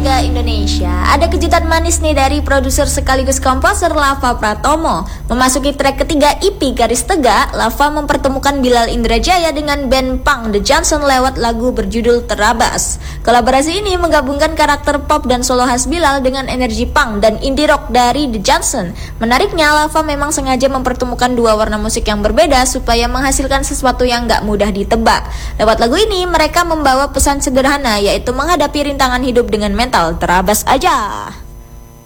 warga Indonesia, ada kejutan manis nih dari produser sekaligus komposer Lava Pratomo. Memasuki track ketiga EP Garis Tegak, Lava mempertemukan Bilal Indrajaya dengan band punk The Johnson lewat lagu berjudul Terabas. Kolaborasi ini menggabungkan karakter pop dan solo khas Bilal dengan energi punk dan indie rock dari The Johnson. Menariknya, Lava memang sengaja mempertemukan dua warna musik yang berbeda supaya menghasilkan sesuatu yang gak mudah ditebak. Lewat lagu ini, mereka membawa pesan sederhana, yaitu menghadapi rintangan hidup dengan mental terabas aja.